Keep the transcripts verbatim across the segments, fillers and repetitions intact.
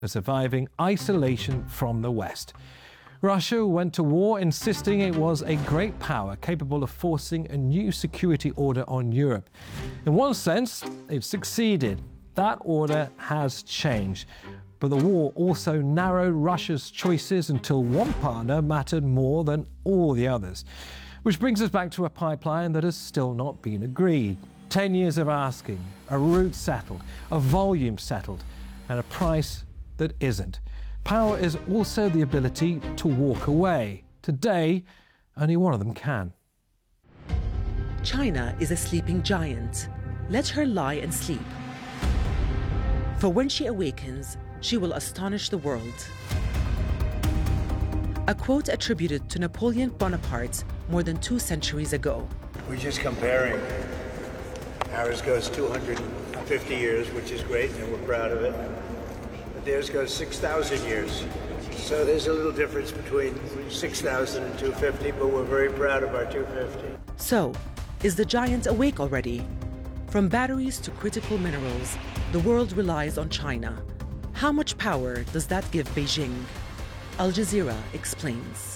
surviving isolation from the West. Russia went to war insisting it was a great power capable of forcing a new security order on Europe. In one sense, it succeeded. That order has changed. But the war also narrowed Russia's choices until one partner mattered more than all the others. Which brings us back to a pipeline that has still not been agreed. Ten years of asking, a route settled, a volume settled, and a price that isn't. Power is also the ability to walk away. Today, only one of them can. China is a sleeping giant. Let her lie and sleep. For when she awakens, she will astonish the world. A quote attributed to Napoleon Bonaparte more than two centuries ago. We're just comparing. Ours goes two hundred fifty years, which is great, and we're proud of it. But theirs goes six thousand years. So there's a little difference between six thousand and two hundred fifty, but we're very proud of our two hundred fifty. So, is the giant awake already? From batteries to critical minerals, the world relies on China. How much power does that give Beijing? Al Jazeera explains.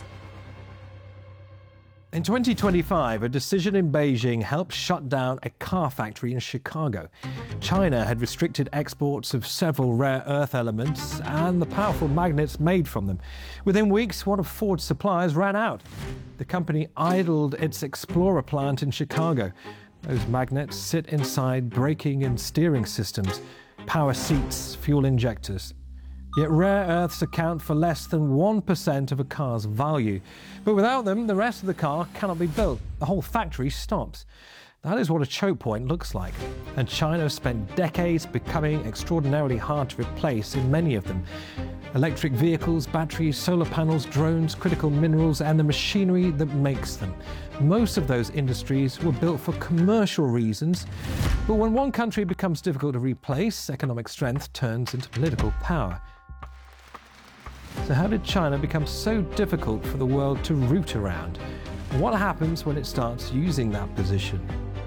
In twenty twenty-five, a decision in Beijing helped shut down a car factory in Chicago. China had restricted exports of several rare earth elements and the powerful magnets made from them. Within weeks, one of Ford's suppliers ran out. The company idled its Explorer plant in Chicago. Those magnets sit inside braking and steering systems, power seats, fuel injectors. Yet rare earths account for less than one percent of a car's value. But without them, the rest of the car cannot be built. The whole factory stops. That is what a choke point looks like. And China has spent decades becoming extraordinarily hard to replace in many of them. Electric vehicles, batteries, solar panels, drones, critical minerals, and the machinery that makes them. Most of those industries were built for commercial reasons. But when one country becomes difficult to replace, economic strength turns into political power. So how did China become so difficult for the world to root around? And what happens when it starts using that position?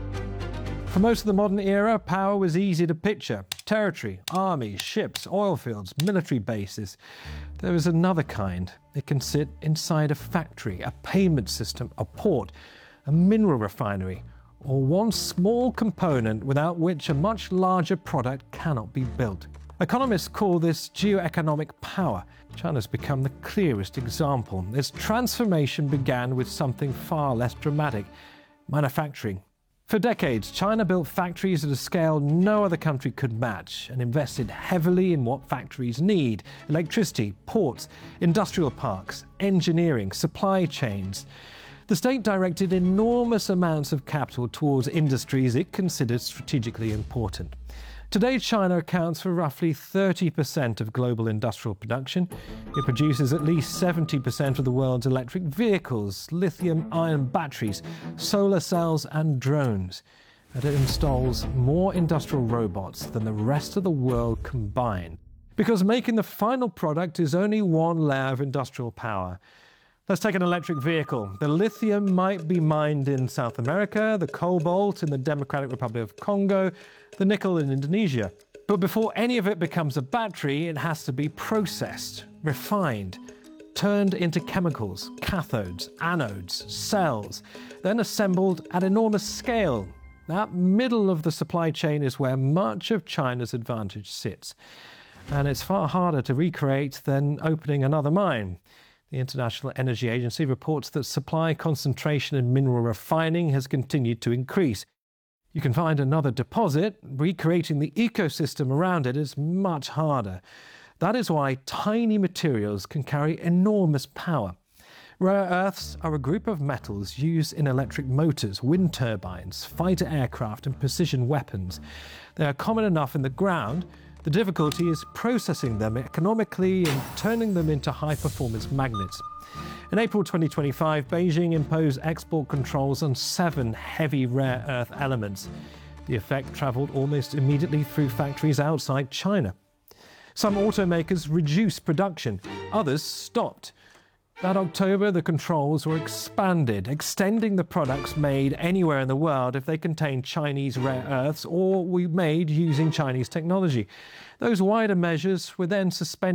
For most of the modern era, power was easy to picture. Territory, armies, ships, oil fields, military bases. There is another kind. It can sit inside a factory, a payment system, a port, a mineral refinery, or one small component without which a much larger product cannot be built. Economists call this geoeconomic power. China's become the clearest example. Its transformation began with something far less dramatic: manufacturing. For decades, China built factories at a scale no other country could match and invested heavily in what factories need: electricity, ports, industrial parks, engineering, supply chains. The state directed enormous amounts of capital towards industries it considered strategically important. Today, China accounts for roughly thirty percent of global industrial production. It produces at least seventy percent of the world's electric vehicles, lithium-ion batteries, solar cells and drones. And it installs more industrial robots than the rest of the world combined. Because making the final product is only one layer of industrial power. Let's take an electric vehicle. The lithium might be mined in South America, the cobalt in the Democratic Republic of Congo, the nickel in Indonesia. But before any of it becomes a battery, it has to be processed, refined, turned into chemicals, cathodes, anodes, cells, then assembled at enormous scale. That middle of the supply chain is where much of China's advantage sits. And it's far harder to recreate than opening another mine. The International Energy Agency reports that supply concentration in mineral refining has continued to increase. You can find another deposit, recreating the ecosystem around it is much harder. That is why tiny materials can carry enormous power. Rare earths are a group of metals used in electric motors, wind turbines, fighter aircraft, and precision weapons. They are common enough in the ground. The difficulty is processing them economically and turning them into high-performance magnets. In April twenty twenty-five, Beijing imposed export controls on seven heavy rare earth elements. The effect travelled almost immediately through factories outside China. Some automakers reduced production, others stopped. That October, the controls were expanded, extending the products made anywhere in the world if they contained Chinese rare earths or were made using Chinese technology. Those wider measures were then suspended.